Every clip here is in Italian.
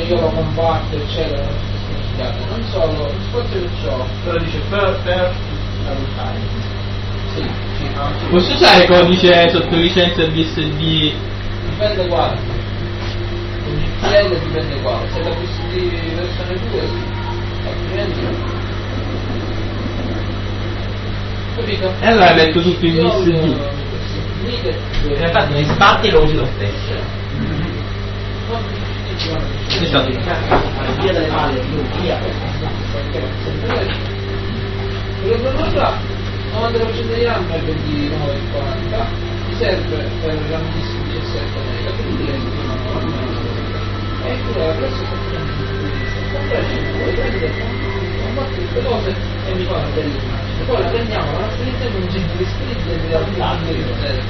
io lo combatto eccetera, non solo, il spazio che c'ho. Però dice per adottare. Sì, Posso usare codice sotto licenza BSD? dipende quale. Con GPL dipende quale. Se la BSD versione 2 sì, altrimenti no. Capito? E allora hai letto tutto in BSD. In realtà se ne sbatti e lo usi lo stesso. Esatto. Via dalle palle, via. L'orologia 90% di RAM è 29,40, ti serve per RAM disk 17 mega, quindi lei e tu la presso puoi prendere queste cose e mi fanno delle immagini, poi la prendiamo, la utilizziamo in un centro di scritti e mi dà un latte di cos'è.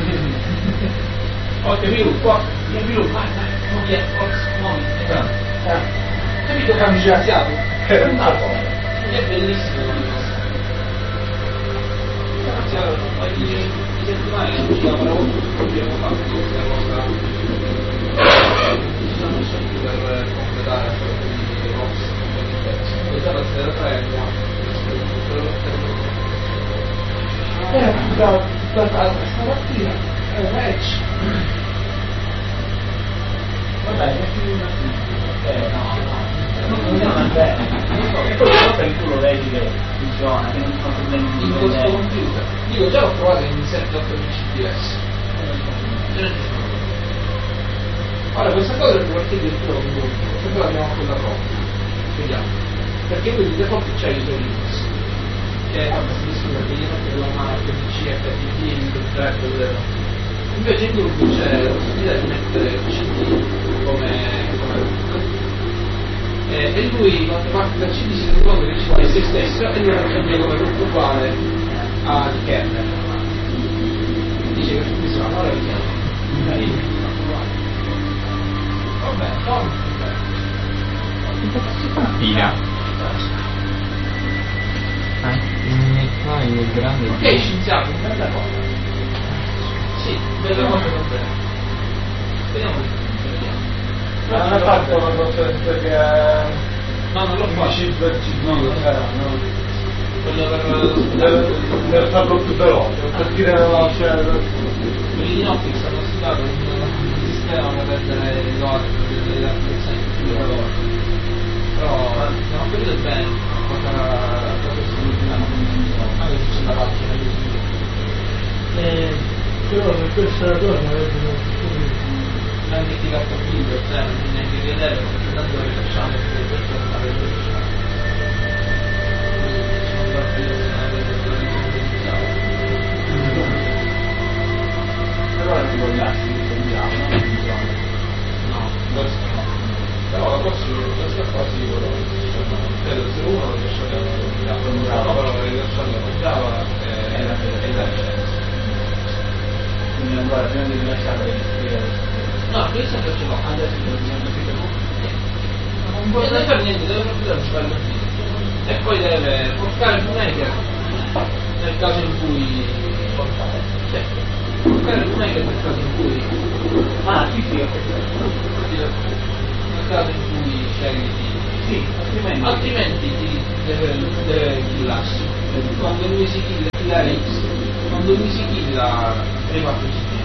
Ok, vai, capito che hanno scienziato? È bellissimo. Di settimane che ci lavoravo abbiamo fatto questa cosa, ci sono messo anche per completare la sorta di Rox un po' di pezzi. Questa parte della 3 stamattina è un match. Vabbè, no. Non è e poi una volta che tu lo vedi che funziona, che non fa problemi In questo computer io già l'ho provato in 7-8 CPS. Ora questa cosa è partita del tuo computer, se poi abbiamo quella prova. Vediamo. Perché qui di default c'è il Linux, che è abbastanza perché gli fate della marca CFTP, il 3.0. Invece in gruppo c'è la possibilità di mettere CD come e lui quando parte da CD si rende conto che ci vuole se stesso e lui lo prende come gruppo uguale al kernel. Dice che funziona, allora vediamo. Vabbè, Si compila. Qua il grande. ok scienziato, bella cosa. Sì, bella cosa va bene. Vediamo. non ha fatto una cosa perché No, non l'ho fatto. non lo sarà, no? Quello Per farlo più veloce, per tirare la scena. quelli di Notix hanno studiato un sistema per rendere le applicazioni più veloci. Però non ho capito bene cosa significa anche se c'è la pagina Però per questa cosa anche ti carta video, cioè non devi neanche vedere perché tanto lo rifacciamo e questo non avete facciamo. però non vogliassi che andiamo, non funziona. No, questo no. Però la questa qua si credo se uno riesce a no, però riesce a Java è la differenza. Quindi ancora prima di lasciare le scrivere. No, questo ce l'ho, adesso non può fare niente, deve proprio fare il video. E poi deve portare il maker nel caso in cui portare il maker nel caso in cui nel caso in cui scegli sì, altrimenti ti deve killarsi. Quando lui si killa X, quando lui si killa riparte il sistema.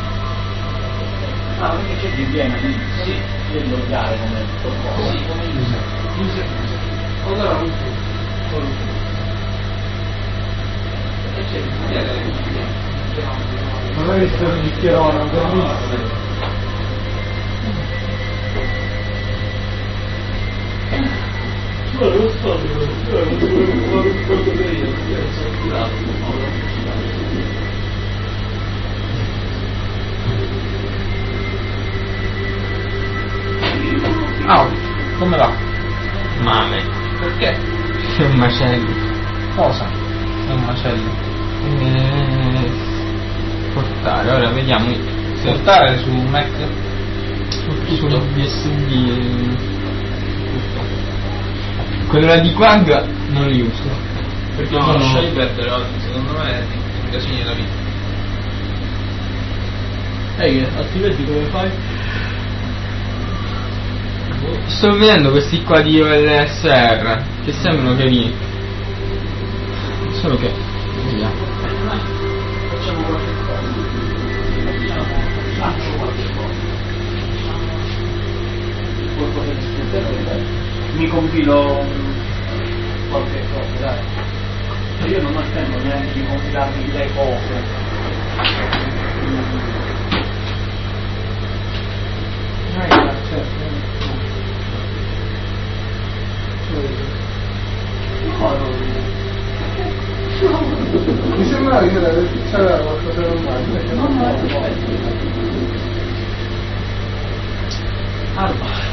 Ah, perché c'è di piena lì? Sì. Devi loggare come qualcosa. Sì, come user. Allora root. E c'è il magari sto un bicchierone, un bellissimo. Non so, non Oh, come va? Mame. perché? È un macello. cosa? È un macello. Portare, ora vediamo. Portare su Mac? Su BSD. Quello là di Quag non li uso. Perché No, sono... lasciali perdere oggi, secondo me è un casino della vita. Ehi, altrimenti come fai? Sto vedendo questi qua di OLSR che sembrano carini. Solo che vediamo. Facciamo qualche cosa. Facciamo qualche cosa. Qualcosa di spuntare. Mi compilo qualche cosa, dai. Io non ho il tempo neanche di compilarmi le cose. Mi sembra che c'era qualcosa normale, perché non Allora,